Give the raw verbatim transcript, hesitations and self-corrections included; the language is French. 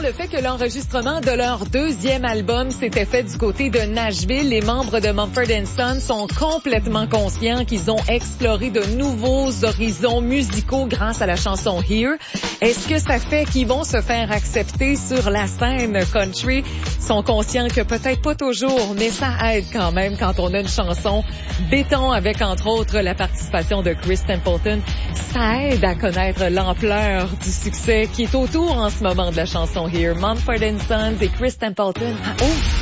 le fait que l'enregistrement de leur deuxième album s'était fait du côté de Nashville. Les membres de Mumford and Sons sont complètement conscients qu'ils ont exploré de nouveaux horizons musicaux grâce à la chanson Here. Est-ce que ça fait qu'ils vont se faire accepter sur la scène country? Ils sont conscients que peut-être pas toujours, mais ça aide quand même quand on a une chanson béton avec entre autres la participation de Chris Templeton. Ça aide à connaître l'ampleur du succès qui est autour en ce moment de la chanson Here. Mumford and Sons et Chris Templeton. Ah, oh!